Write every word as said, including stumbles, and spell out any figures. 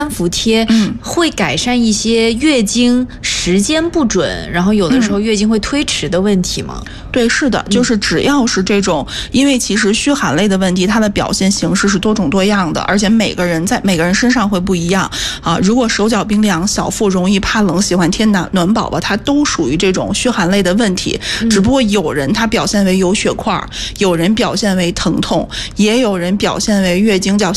服贴会改善一些月经时间不准，然后有的时候月经会推迟的问题吗？ 对，是的，就是只要是这种，因为其实虚寒类的问题，它的表现形式是多种多样的，而且每个人在每个人身上会不一样啊。如果手脚冰凉、小腹容易怕冷、喜欢贴暖暖宝宝，它都属于这种虚寒类的问题。只不过有人他表现为有血块，有人表现为疼痛，也有人表现为月经叫